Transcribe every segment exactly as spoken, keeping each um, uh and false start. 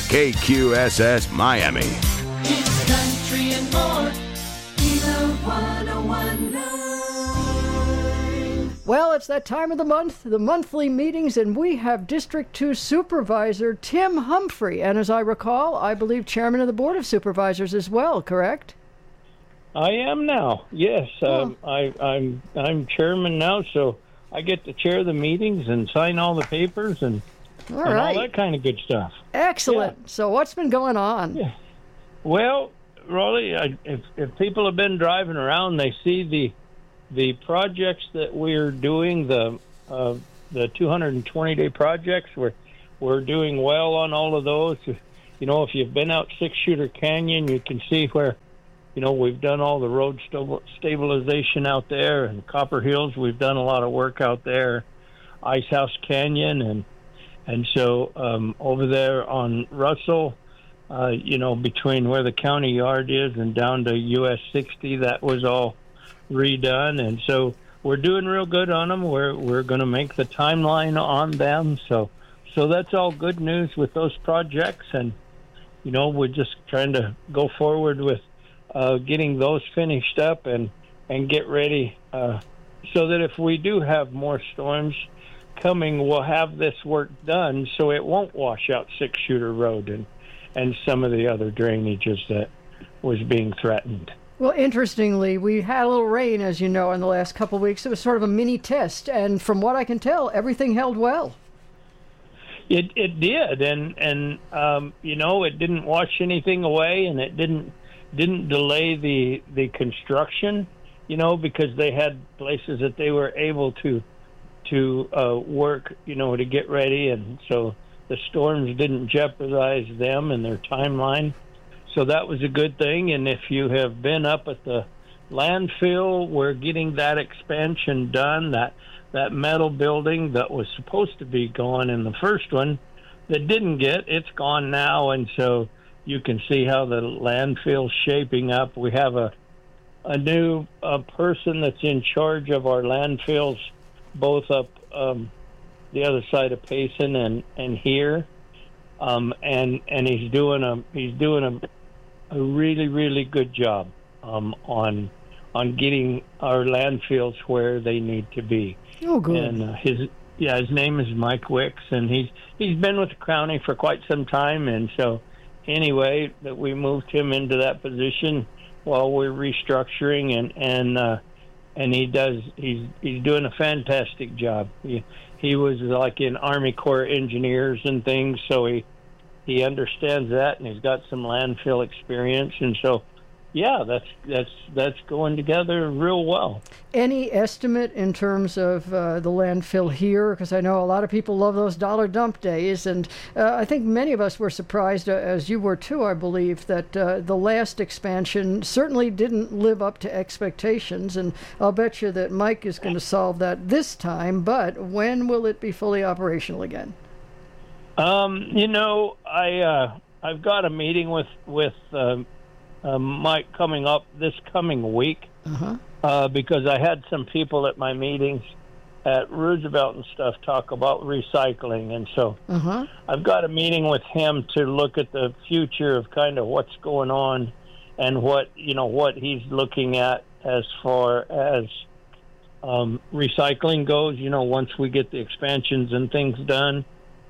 K Q S S Miami. It's country and more. Kilo one oh one nine. Well, it's that time of the month, the monthly meetings, and we have District two Supervisor Tim Humphrey. And as I recall, I believe Chairman of the Board of Supervisors as well, correct? I am now. Yes, um, I, I'm I'm chairman now, so I get to chair the meetings and sign all the papers and, all, and right. all that kind of good stuff. Excellent. Yeah. So what's been going on? Yeah. Well, Rolly, I, if if people have been driving around, they see the the projects that we're doing, the uh, the two hundred twenty day projects. We're we're doing well on all of those. You know, if you've been out Six Shooter Canyon, you can see where. You know, we've done all the road st- stabilization out there, and Copper Hills, we've done a lot of work out there, Ice House Canyon, and and so um, over there on Russell, uh, you know, between where the county yard is and down to U S sixty, that was all redone, and so we're doing real good on them. We're we're going to make the timeline on them, so so that's all good news with those projects, and you know, we're just trying to go forward with. Uh, getting those finished up and, and get ready uh, so that if we do have more storms coming, we'll have this work done so it won't wash out Six Shooter Road and, and some of the other drainages that was being threatened. Well, interestingly, we had a little rain, as you know, in the last couple of weeks. It was sort of a mini test, and from what I can tell, everything held well. It it did, and, and um, you know, it didn't wash anything away, and it didn't didn't delay the the construction, you know, because they had places that they were able to to uh, work, you know, to get ready, and so the storms didn't jeopardize them and their timeline. So that was a good thing. And if you have been up at the landfill, we're getting that expansion done. That that metal building that was supposed to be gone in the first one, that didn't get, it's gone now, and so. You can see how the landfill's shaping up. We have a a new uh, person that's in charge of our landfills, both up um, the other side of Payson and and here, um, and and he's doing a he's doing a, a really really good job um, on on getting our landfills where they need to be. Oh, good. And uh, his yeah, his name is Mike Wicks, and he's he's been with the county for quite some time, and so. Anyway, that we moved him into that position while we're restructuring, and and uh, and he does he's he's doing a fantastic job. He he was like in Army Corps engineers and things, so he he understands that, and he's got some landfill experience, and so yeah, that's that's that's going together real well. Any estimate in terms of uh, the landfill here? Because I know a lot of people love those dollar dump days, and uh, I think many of us were surprised, uh, as you were too, I believe, that uh, the last expansion certainly didn't live up to expectations, and I'll bet you that Mike is going to solve that this time, but when will it be fully operational again? Um, you know, I, uh, I've got a meeting with, with uh, uh, Mike coming up this coming week. Uh-huh. Uh, because I had some people at my meetings at Roosevelt and stuff talk about recycling, and so uh-huh. I've got a meeting with him to look at the future of kind of what's going on and what you know what he's looking at as far as um, recycling goes. You know, once we get the expansions and things done,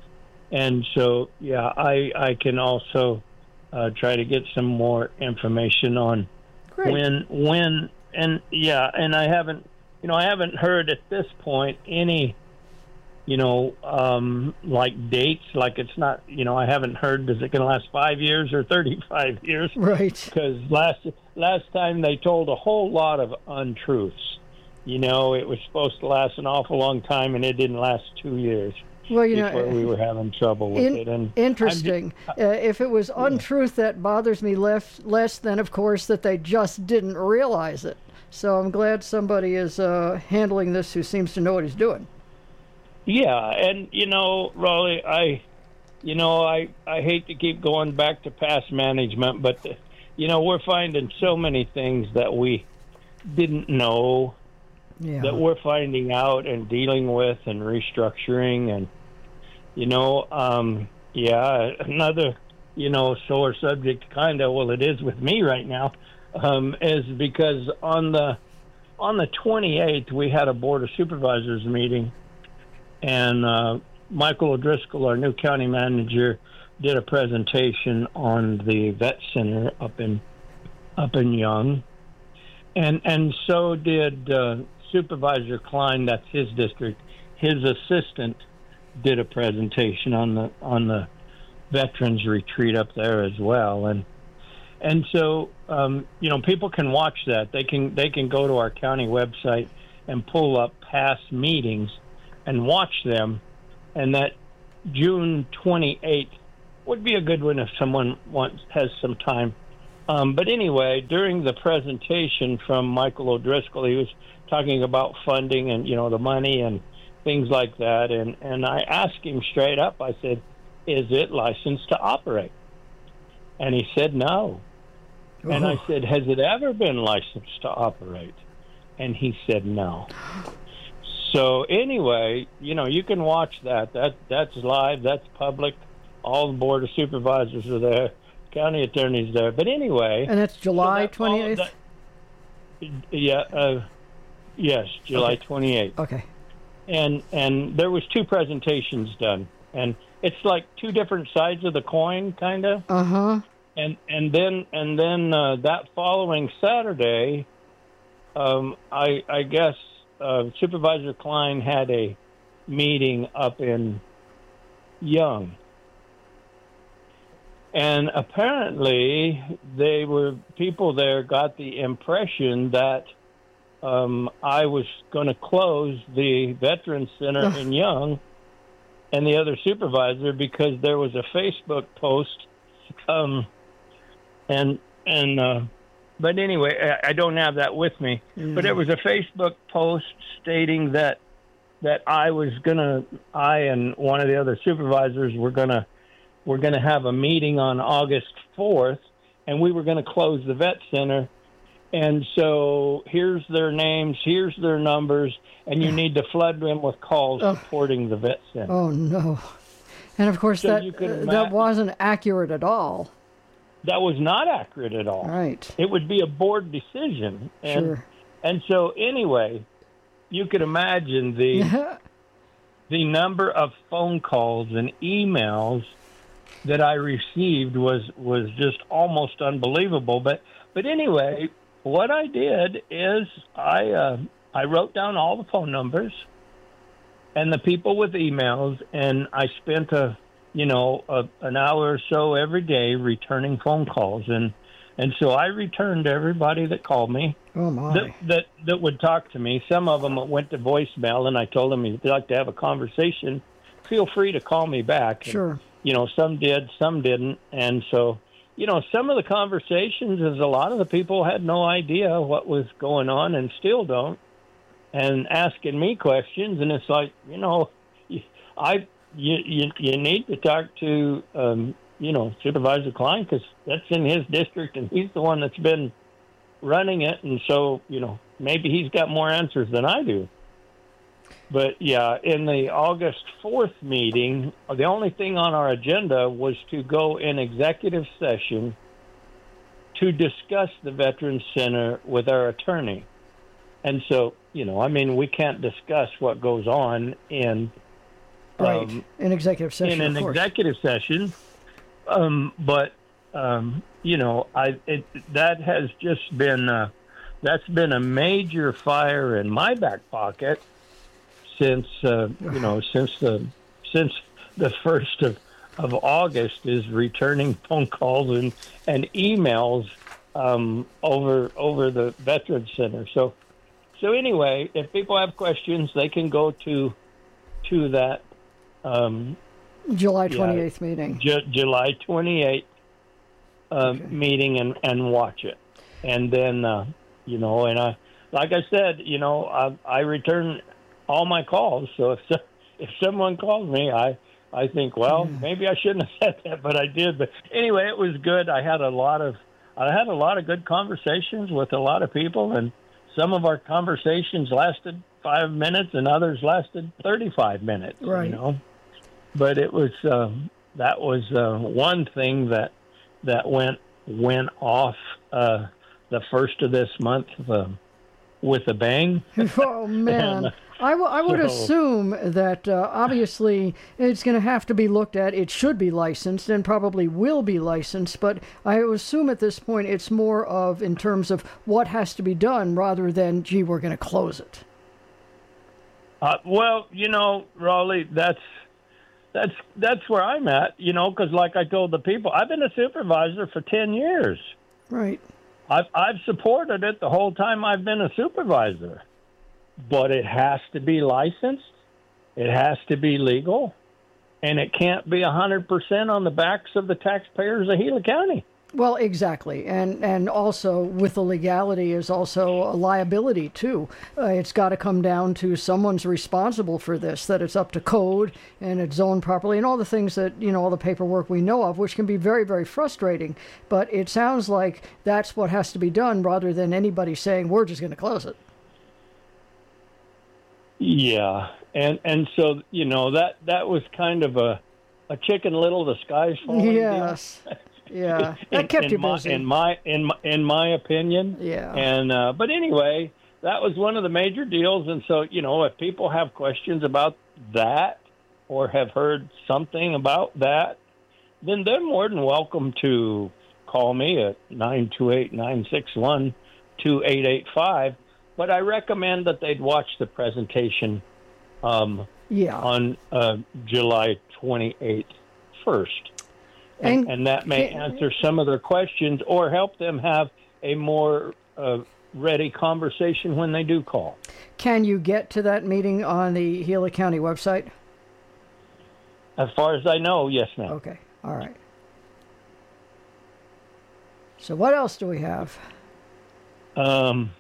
and so yeah, I I can also uh, try to get some more information on Great. when when. And yeah, and I haven't, you know, I haven't heard at this point any, you know, um, like dates. Like it's not, you know, I haven't heard. Is it going to last five years or thirty-five years? Right. Because last last time they told a whole lot of untruths. You know, it was supposed to last an awful long time, and it didn't last two years. Well, you before know, we were having trouble with in, it. And interesting. Just, uh, if it was untruth that bothers me less, less than, of course, that they just didn't realize it. So I'm glad somebody is uh, handling this who seems to know what he's doing. Yeah, and, you know, Raleigh, I, you know, I, I hate to keep going back to past management, but, uh, you know, we're finding so many things that we didn't know yeah. that we're finding out and dealing with and restructuring and, you know, um, yeah, another you know, sore subject, kind of. Well, it is with me right now, um, is because on the on the twenty-eighth we had a Board of Supervisors meeting, and uh, Michael O'Driscoll, our new county manager, did a presentation on the vet center up in up in Young, and and so did uh, Supervisor Klein. That's his district. His assistant did a presentation on the on the veterans retreat up there as well, and and so um, you know, people can watch that. They can they can go to our county website and pull up past meetings and watch them, and that June twenty-eighth would be a good one if someone wants has some time. Um, but anyway, during the presentation from Michael O'Driscoll, he was talking about funding and, you know, the money and things like that, and and I asked him straight up. I said, is it licensed to operate? And he said no. Oh. And I said, has it ever been licensed to operate? And he said no. So anyway, you know, you can watch that. That that's live. That's public. All the Board of Supervisors are there. County attorney's there. But anyway. And it's July so twenty-eighth? Yeah. Uh, yes, July okay. twenty-eighth. Okay. And and there was two presentations done. And it's like two different sides of the coin, kind of. Uh-huh. And and then and then uh, that following Saturday, um, I I guess uh, Supervisor Klein had a meeting up in Young, and apparently they were people there got the impression that um, I was going to close the Veterans Center in Young, and the other supervisor, because there was a Facebook post. Um, And and uh, but anyway, I, I don't have that with me. Mm. But it was a Facebook post stating that that I was gonna, I and one of the other supervisors were gonna were gonna have a meeting on August fourth, and we were gonna close the vet center. And so here's their names, here's their numbers, and you need to flood them with calls oh. supporting the vet center. Oh no! And of course, so that uh, that wasn't accurate at all. That was not accurate at all. Right. It would be a board decision. And, sure. And so anyway, you could imagine the the number of phone calls and emails that I received was was just almost unbelievable. But but anyway, what I did is I uh, I wrote down all the phone numbers and the people with emails, and I spent a you know, a, an hour or so every day returning phone calls. And, and so I returned everybody that called me, oh my. That, that, that would talk to me. Some of them went to voicemail, and I told them, if you'd like to have a conversation, feel free to call me back. Sure. And, you know, some did, some didn't. And so, you know, some of the conversations is a lot of the people had no idea what was going on and still don't, and asking me questions. And it's like, you know, I... You, you you need to talk to, um, you know, Supervisor Klein, because that's in his district, and he's the one that's been running it. And so, you know, maybe he's got more answers than I do. But, yeah, in the August fourth meeting, the only thing on our agenda was to go in executive session to discuss the Veterans Center with our attorney. And so, you know, I mean, we can't discuss what goes on in... Right, Um, in executive session. in an of course. executive session, um, but um, you know, I it, that has just been uh, that's been a major fire in my back pocket since uh, you know since the since the first of, of August is returning phone calls and and emails um, over over the Veterans Center. So so anyway, if people have questions, they can go to to that. Um, July twenty-eighth yeah, meeting. Ju- July twenty-eighth uh, okay. meeting and, and watch it. And then, uh, you know, and I, like I said, you know, I, I return all my calls. So if if someone calls me, I, I think, well, yeah. maybe I shouldn't have said that, but I did. But anyway, it was good. I had a lot of I had a lot of good conversations with a lot of people, and some of our conversations lasted five minutes and others lasted thirty-five minutes. Right. You know. But it was, um, that was uh, one thing that that went went off uh, the first of this month uh, with a bang. Oh, man. And, I, w- I would so- assume that uh, obviously it's going to have to be looked at. It should be licensed and probably will be licensed, but I assume at this point it's more of in terms of what has to be done rather than, gee, we're going to close it. Uh, well, you know, Raleigh, that's that's that's where I'm at. You know, because like I told the people, I've been a supervisor for ten years. Right. I've I've supported it the whole time I've been a supervisor, but it has to be licensed, it has to be legal, and it can't be a hundred percent on the backs of the taxpayers of Gila County. Well, exactly, and and also with the legality is also a liability too. Uh, it's got to come down to someone's responsible for this, that it's up to code and it's zoned properly, and all the things that you know, all the paperwork we know of, which can be very, very frustrating. But it sounds like that's what has to be done, rather than anybody saying we're just going to close it. Yeah, and and so you know that that was kind of a a Chicken Little, the sky's falling. Yes. Yeah, that in, kept in you my, busy. in my in my in my opinion. Yeah. And uh, but anyway, that was one of the major deals. And so you know, if people have questions about that or have heard something about that, then they're more than welcome to call me at nine two eight, nine six one, two eight eight five. But I recommend that they'd watch the presentation um, yeah. on uh, July twenty-eighth first. And, and, and that may answer some of their questions or help them have a more uh, ready conversation when they do call. Can you get to that meeting on the Gila County website? As far as I know, yes, ma'am. Okay, all right. So what else do we have? Um,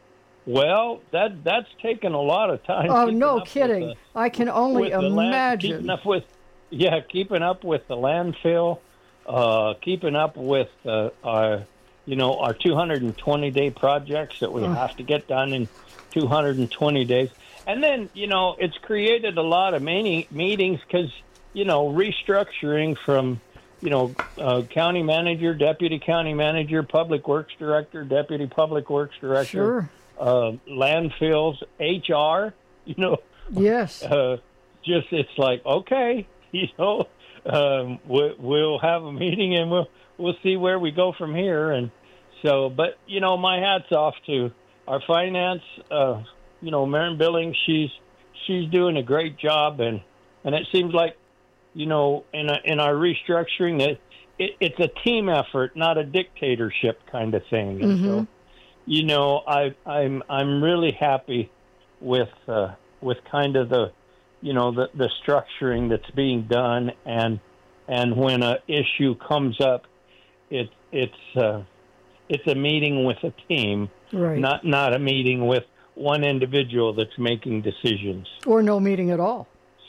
well, that that's taken a lot of time. Oh, keeping no up kidding. with the, I can only with the land- imagine. keeping up with, yeah, keeping up with the landfill. Uh, keeping up with uh, our, you know, our two hundred twenty day projects that we Oh. have to get done in two hundred twenty days. And then, you know, it's created a lot of many meetings because, you know, restructuring from, you know, uh, county manager, deputy county manager, public works director, deputy public works director, Sure. uh, landfills, H R, you know, Yes. uh, just it's like, okay, you know, um, we, we'll have a meeting and we'll we'll see where we go from here. And so, but you know, my hat's off to our finance. Uh, you know, Maren Billings, she's she's doing a great job, and and it seems like, you know, in a, in our restructuring, that it, it's a team effort, not a dictatorship kind of thing. And Mm-hmm. so, you know, I I'm I'm really happy with uh, with kind of the you know, the, the structuring that's being done, and and when a issue comes up, it it's uh, it's a meeting with a team, Right. not not a meeting with one individual that's making decisions. Or no meeting at all.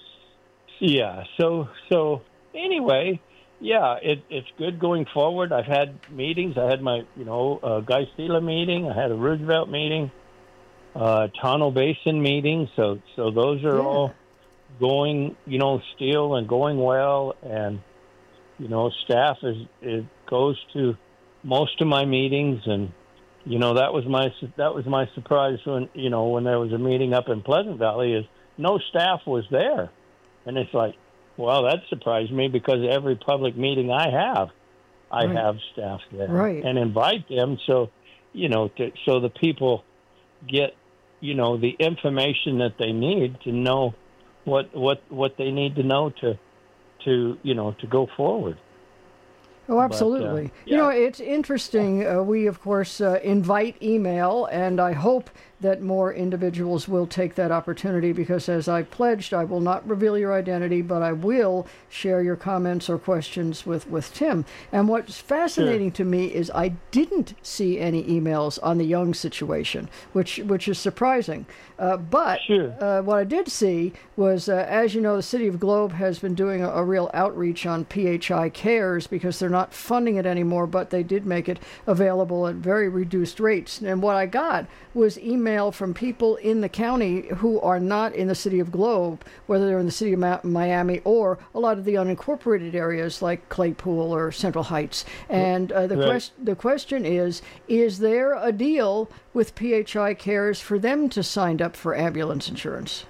Yeah. So so anyway, yeah, it, it's good going forward. I've had meetings. I had my you know uh, Guy Stila meeting. I had a Roosevelt meeting, uh, Tonto Basin meeting. So so those are Yeah. all going, you know, still and going well, and you know, staff is it goes to most of my meetings, and you know, that was my that was my surprise when you know when there was a meeting up in Pleasant Valley, is no staff was there, and it's like, well, that surprised me because every public meeting I have, I Right. have staff there, Right. and invite them, so you know, to, so the people get, you know, the information that they need to know what what what they need to know to to you know to go forward. Oh, absolutely. But, uh, You know, yeah. it's interesting. Uh, we, of course, uh, invite email, and I hope that more individuals will take that opportunity because, as I pledged, I will not reveal your identity, but I will share your comments or questions with, with Tim. And what's fascinating to me is I didn't see any emails on the Young situation, which which is surprising. Uh, but Sure. uh, what I did see was, uh, as you know, the City of Globe has been doing a, a real outreach on P H I Cares because they're not funding it anymore, but they did make it available at very reduced rates. And what I got was email email from people in the county who are not in the city of Globe, whether they're in the city of Ma- Miami or a lot of the unincorporated areas like Claypool or Central Heights. And uh, the, Right. quest- the question is, is there a deal with P H I Cares for them to sign up for ambulance insurance?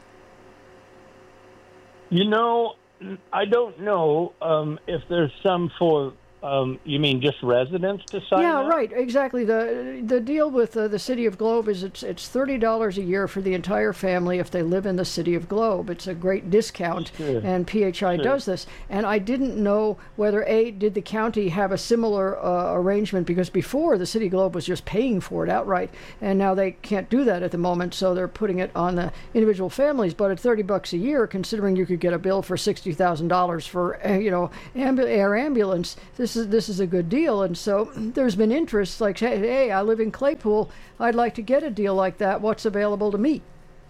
You know, I don't know um, if there's some for, um, you mean just residents to sign Yeah, up? right, exactly. The the deal with uh, the City of Globe is it's it's thirty dollars a year for the entire family if they live in the City of Globe. It's a great discount, Sure. and P H I Sure. does this. And I didn't know whether, A, did the county have a similar uh, arrangement, because before the City of Globe was just paying for it outright, and now they can't do that at the moment, so they're putting it on the individual families. But at thirty bucks a year, considering you could get a bill for sixty thousand dollars for, uh, you know, ambu- air ambulance, this is this is a good deal. And so there's been interest, like, hey, hey, I live in Claypool, I'd like to get a deal like that. What's available to me?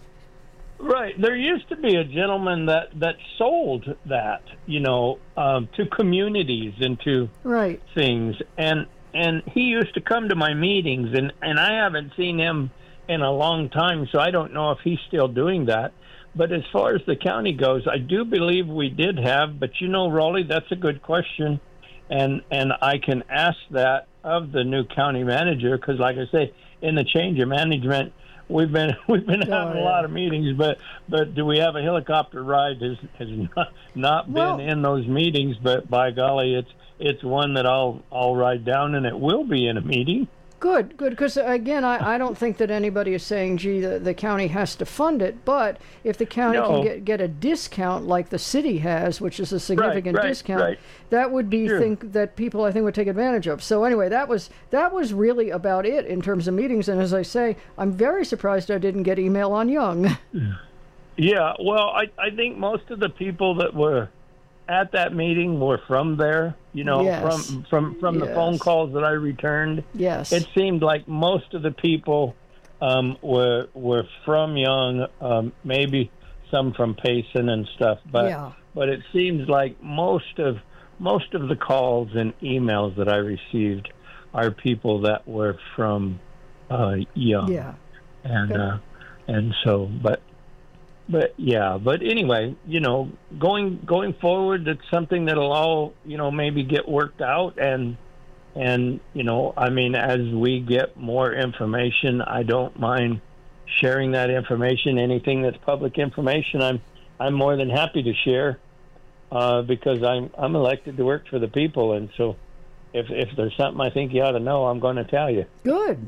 Right. There used to be a gentleman that, that sold that, you know, um, to communities and to Right. things. And and he used to come to my meetings, and, and I haven't seen him in a long time, so I don't know if he's still doing that. But as far as the county goes, I do believe we did have, but you know, Raleigh, that's a good question. And and I can ask that of the new county manager, because like I say, in the change of management, we've been we've been Oh, having yeah. a lot of meetings, but but do we have a helicopter ride? Has has not, not Well- been in those meetings, but by golly, it's it's one that I'll I'll ride down, and it will be in a meeting. Good, good. Because again, I, I don't think that anybody is saying, gee, the, the county has to fund it. But if the county No. can get, get a discount like the city has, which is a significant right, discount, right. that would be Sure. think that people I think would take advantage of. So anyway, that was that was really about it in terms of meetings. And as I say, I'm very surprised I didn't get email on Young. Yeah, well, I I think most of the people that were at that meeting were from there. You know, Yes. from from from the Yes. phone calls that I returned. Yes. It seemed like most of the people um, were were from Young, um, maybe some from Payson and stuff, but Yeah. but it seems like most of most of the calls and emails that I received are people that were from uh, Young, yeah. and Okay. uh, and so, but but yeah, but anyway, you know, going going forward, it's something that'll all, you know, maybe get worked out. And and you know, I mean, as we get more information, I don't mind sharing that information. Anything that's public information, I'm I'm more than happy to share, uh, because I'm I'm elected to work for the people, and so if if there's something I think you ought to know, I'm going to tell you. Good.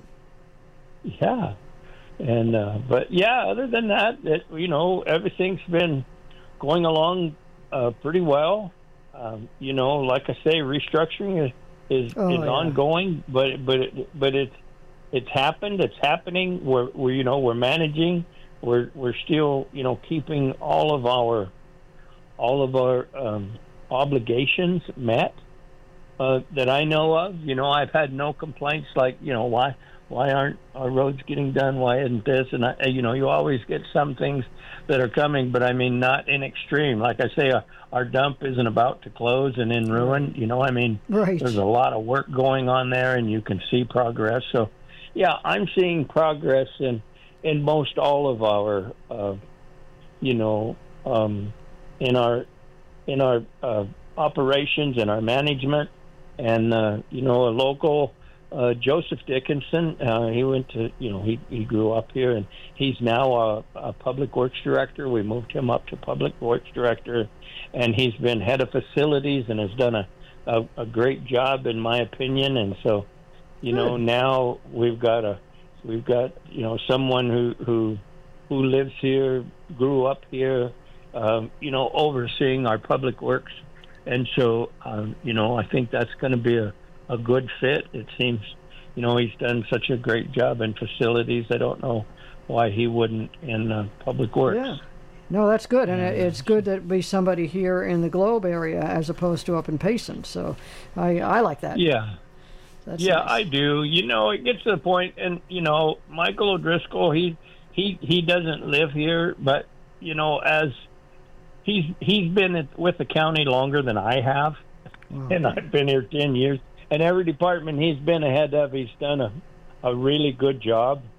Yeah. And uh, but yeah, other than that, it, you know, everything's been going along uh, pretty well. Um, you know, like I say, restructuring is is, Oh, is yeah. ongoing, but but it, but it's it's happened. It's happening. We're, we're you know we're managing. We're we're still you know keeping all of our all of our um, obligations met uh, that I know of. You know, I've had no complaints like you know why. Why aren't our roads getting done? Why isn't this? And, I, you know, you always get some things that are coming, but I mean, not in extreme. Like I say, our, our dump isn't about to close and in ruin. You know, I mean, Right. there's a lot of work going on there, and you can see progress. So, yeah, I'm seeing progress in, in most all of our, uh, you know, um, in our, in our uh, operations and our management. And, uh, you know, a local... Uh, Joseph Dickinson, uh, he went to, you know, he, he grew up here, and he's now a, a public works director. We moved him up to public works director, and he's been head of facilities and has done a, a, a great job, in my opinion. And so, you know, now we've got a, we've got, you know, someone who, who, who lives here, grew up here, um, you know, overseeing our public works. And so, um, you know, I think that's going to be a, a good fit. It seems, you know, he's done such a great job in facilities. I don't know why he wouldn't in uh, public works. Yeah. No, that's good, and it- it's good that it be somebody here in the Globe area as opposed to up in Payson. So, I I like that. Yeah, That's yeah, nice. I do. You know, it gets to the point, and you know, Michael O'Driscoll, he he he doesn't live here, but you know, as he's he's been with the county longer than I have, Wow. and I've been here ten years. And every department he's been ahead of, he's done a, a really good job.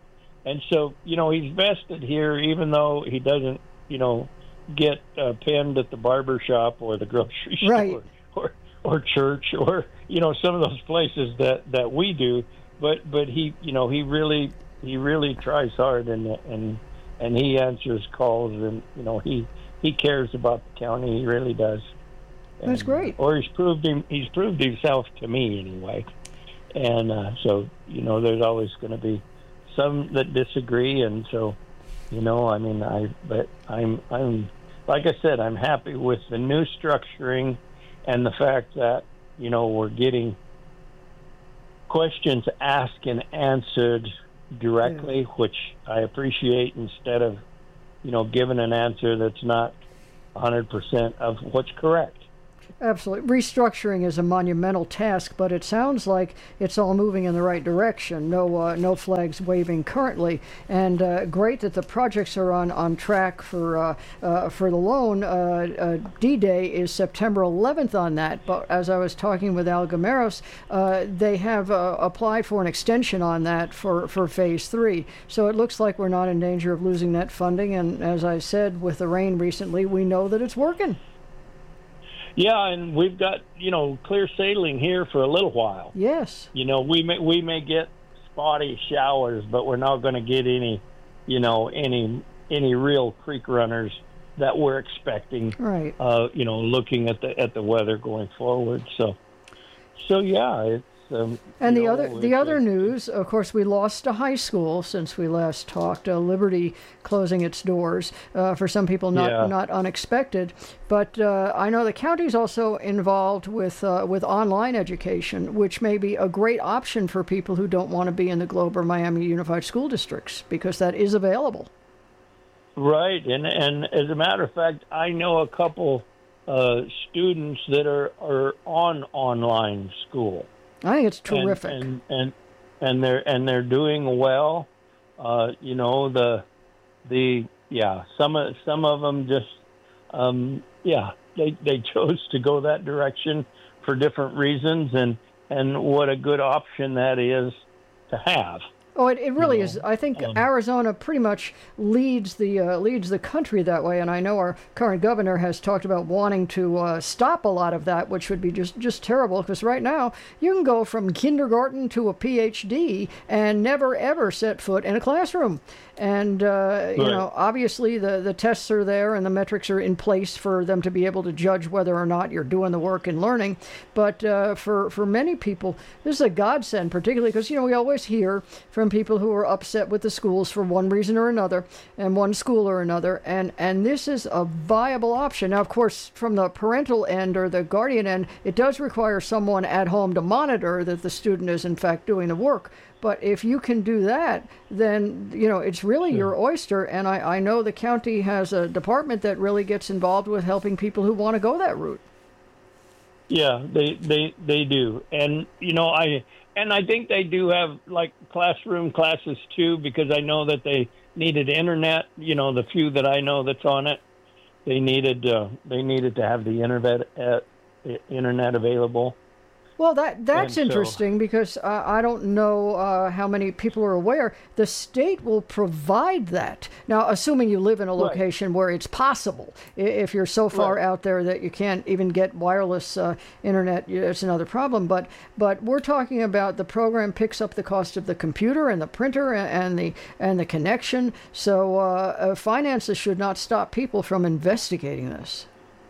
and so you know he's vested here, even though he doesn't, you know, get uh, pinned at the barber shop or the grocery Right. store or or church or you know some of those places that, that we do. But but he you know he really he really tries hard and and and he answers calls and you know he he cares about the county. He really does. And, That's great. Or he's proved him he's proved himself to me anyway. And uh, so you know there's always going to be some that disagree, and so you know I mean I but I'm I'm like I said, I'm happy with the new structuring and the fact that you know we're getting questions asked and answered directly, yeah. which I appreciate, instead of you know giving an answer that's not one hundred percent of what's correct. Absolutely. Restructuring is a monumental task, but it sounds like it's all moving in the right direction. No uh, no flags waving currently. And uh, great that the projects are on, on track for uh, uh, for the loan. Uh, uh, D-Day is September eleventh on that, but as I was talking with Al Gameros, uh, they have uh, applied for an extension on that for, for Phase three. So it looks like we're not in danger of losing that funding, and as I said, with the rain recently, we know that it's working. Yeah, and we've got, you know, clear sailing here for a little while. Yes. You know, we may we may get spotty showers, but we're not going to get any, you know, any any real creek runners that we're expecting. Right. Uh, you know, looking at the at the weather going forward. So, so yeah, it's. Um, and the know, other the other news, of course, we lost a high school since we last talked. Uh, Liberty closing its doors, uh, for some people not yeah. not unexpected. But uh, I know the county's also involved with uh, with online education, which may be a great option for people who don't want to be in the Globe or Miami Unified School Districts, because that is available. Right, and and as a matter of fact, I know a couple uh, students that are are on online school. I think it's terrific, and and and, and they're and they're doing well. Uh, you know the the yeah some of some of them just um, yeah they they chose to go that direction for different reasons, and and what a good option that is to have. Oh, it, it really you know, is. I think um, Arizona pretty much leads the uh, leads the country that way, and I know our current governor has talked about wanting to uh, stop a lot of that, which would be just, just terrible, because right now you can go from kindergarten to a P H D and never ever set foot in a classroom. And, uh, you right. know, obviously the, the tests are there and the metrics are in place for them to be able to judge whether or not you're doing the work and learning. But uh, for, for many people, this is a godsend, particularly because, you know, we always hear from people who are upset with the schools for one reason or another, and one school or another. And, and this is a viable option. Now, of course, from the parental end or the guardian end, it does require someone at home to monitor that the student is, in fact, doing the work. But if you can do that, then, you know, it's really your oyster. And I, I know the county has a department that really gets involved with helping people who want to go that route. Yeah, they, they, they do. And, you know, I and I think they do have, like, classroom classes, too, because I know that they needed internet. You know, the few that I know that's on it, they needed uh, they needed to have the internet, uh, internet available. Well, that that's so, interesting, because uh, I don't know uh, how many people are aware. The state will provide that. Now, assuming you live in a location right. where it's possible. If you're so far right. out there that you can't even get wireless uh, internet, it's another problem. But but we're talking about the program picks up the cost of the computer and the printer and the and the connection. So uh, uh, finances should not stop people from investigating this.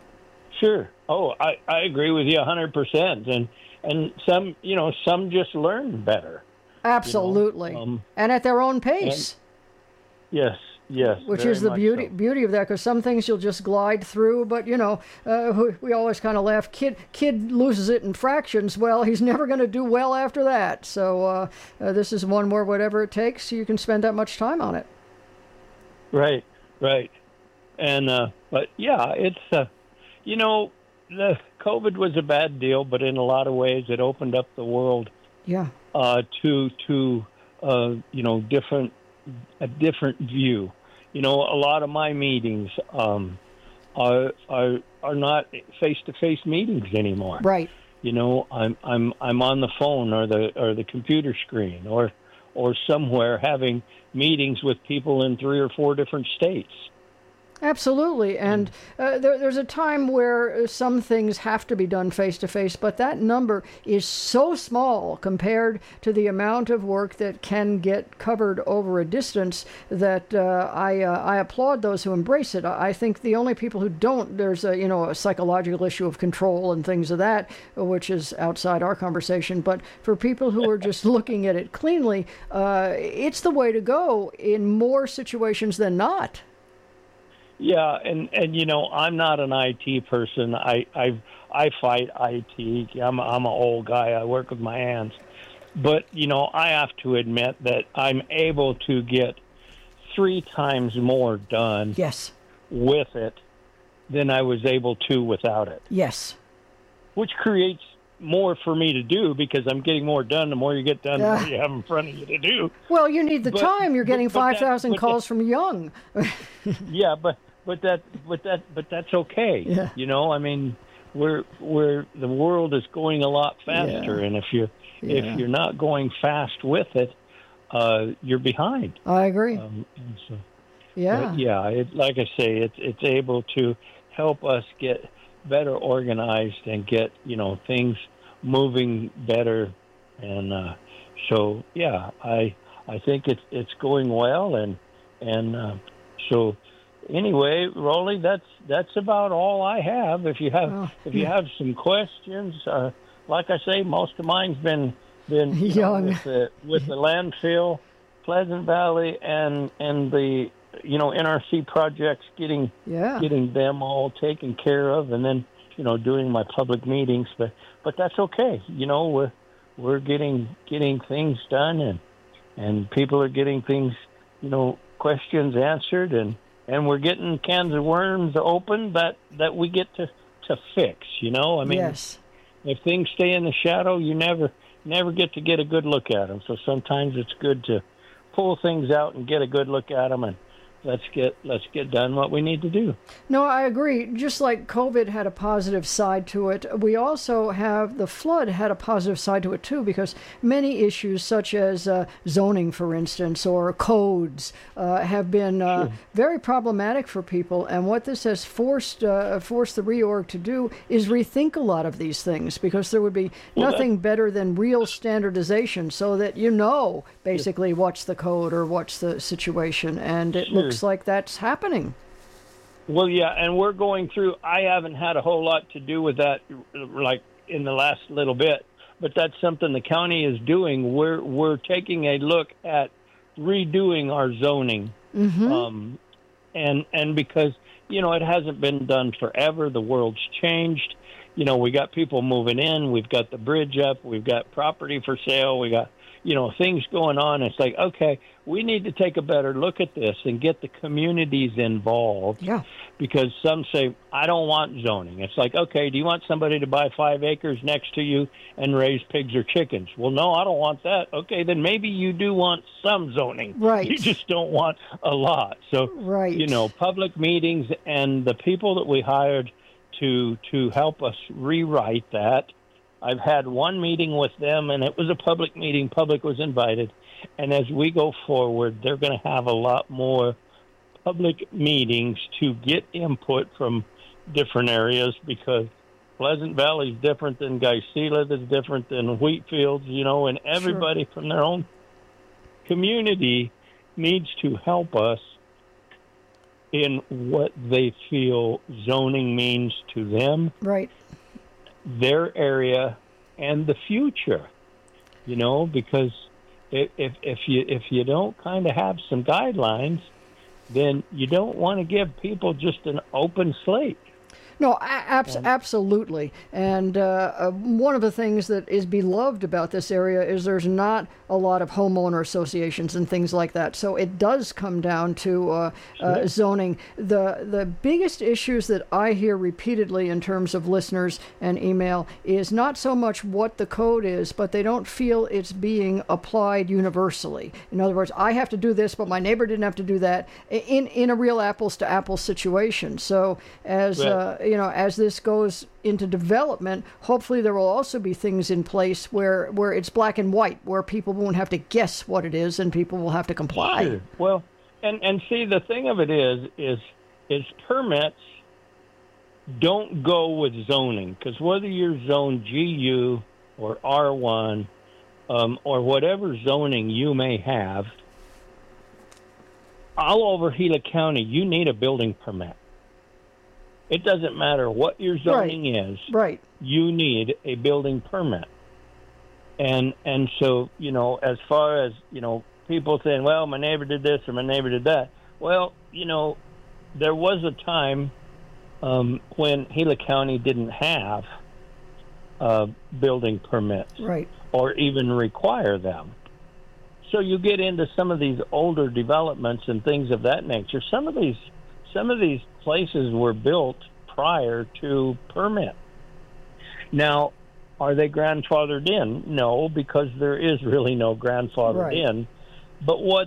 Sure. Oh, I, I agree with you one hundred percent. And And some, you know, some just learn better. Absolutely. You know? um, and at their own pace. Yes, yes. Which is the beauty so. beauty of that, because some things you'll just glide through. But, you know, uh, we, we always kind of laugh. Kid kid loses it in fractions. Well, he's never going to do well after that. So uh, uh, this is one more whatever it takes. You can spend that much time on it. Right, right. And, uh, but, yeah, it's, uh, you know, the COVID was a bad deal, but in a lot of ways it opened up the world yeah. uh, to, to uh, you know, different a different view. You know, a lot of my meetings um, are, are are not face-to-face meetings anymore. Right. You know, I'm I'm I'm on the phone or the or the computer screen or or somewhere having meetings with people in three or four different states. Absolutely, and uh, there, there's a time where some things have to be done face-to-face, but that number is so small compared to the amount of work that can get covered over a distance that uh, I uh, I applaud those who embrace it. I think the only people who don't, there's a, you know, a psychological issue of control and things of that, which is outside our conversation, but for people who are just looking at it cleanly, uh, it's the way to go in more situations than not. Yeah, and, and you know, I'm not an I T person. I I I fight I T. I'm I'm an old guy. I work with my hands, but you know, I have to admit that I'm able to get three times more done. Yes. With it than I was able to without it. Yes. Which creates more for me to do because I'm getting more done. The more you get done, the uh, more you have in front of you to do. Well, you need the but, time. You're getting five thousand calls that, from Young. yeah, but but that but that but that's okay. Yeah. You know, I mean, we're we're the world is going a lot faster, yeah. and if you yeah. if you're not going fast with it, uh, you're behind. I agree. Um, and so, yeah. But yeah, it, like I say, it's it's able to help us get better organized and get, you know, things moving better. And uh, so, yeah, I I think it's it's going well. And and uh, so anyway, Rolly, that's that's about all I have. If you have oh, if you yeah. have some questions, uh, like I say, most of mine's been been you know, Young. with the with the landfill, Pleasant Valley, and and the you know N R C projects, getting yeah. getting them all taken care of, and then you know doing my public meetings. But but that's okay. You know we're we're getting getting things done, and and people are getting things, you know, questions answered, and, and we're getting cans of worms open that, that we get to, to fix. You know, I mean, yes. if things stay in the shadow, you never never get to get a good look at them. So sometimes it's good to pull things out and get a good look at them, and let's get let's get done what we need to do. No, I agree. Just like COVID had a positive side to it, we also have the flood had a positive side to it too, because many issues such as uh, zoning, for instance, or codes uh, have been uh, Sure. very problematic for people. And what this has forced uh, forced the reorg to do is rethink a lot of these things, because there would be Well, nothing better than real standardization, so that you know basically what's the code or what's the situation, and it Sure. looks like that's happening. Well, yeah, and we're going through, I haven't had a whole lot to do with that, like, in the last little bit, but that's something the county is doing. We're we're taking a look at redoing our zoning. Mm-hmm. Um, and and because, you know, it hasn't been done forever. The world's changed. You know, we got people moving in. We've got the bridge up. We've got property for sale. We got, you know, things going on. It's like, okay, we need to take a better look at this and get the communities involved. Yeah. Because some say, I don't want zoning. It's like, okay, do you want somebody to buy five acres next to you and raise pigs or chickens? Well, no, I don't want that. Okay, then maybe you do want some zoning. Right. You just don't want a lot. So, Right. you know, public meetings and the people that we hired to to help us rewrite that. I've had one meeting with them, and it was a public meeting. Public was invited. And as we go forward, they're going to have a lot more public meetings to get input from different areas, because Pleasant Valley is different than Geisela, that's different than Wheatfields, you know, and everybody Sure. from their own community needs to help us in what they feel zoning means to them, Right. their area, and the future. You know, because if if, if you if you don't kind of have some guidelines, then you don't want to give people just an open slate. No, a- abs- absolutely. And uh, uh, one of the things that is beloved about this area is there's not a lot of homeowner associations and things like that. So it does come down to uh, uh, zoning. The the biggest issues that I hear repeatedly in terms of listeners and email is not so much what the code is, but they don't feel it's being applied universally. In other words, I have to do this, but my neighbor didn't have to do that, in, in a real apples to apples situation. So as Right. uh, you know, as this goes into development, hopefully there will also be things in place where, where it's black and white, where people won't have to guess what it is and people will have to comply. Sure. Well, and, and see, the thing of it is, is, is permits don't go with zoning, because whether you're zoned G U or R one um, or whatever zoning you may have, all over Gila County, you need a building permit. It doesn't matter what your zoning right. is. Right. You need a building permit. And and so, you know, as far as, you know, people saying, well, my neighbor did this or my neighbor did that. Well, you know, there was a time um, when Gila County didn't have uh, building permits. Right. Or even require them. So you get into some of these older developments and things of that nature. Some of these, some of these places were built prior to permit. Now, are they grandfathered in? No, because there is really no grandfathered right. in. But what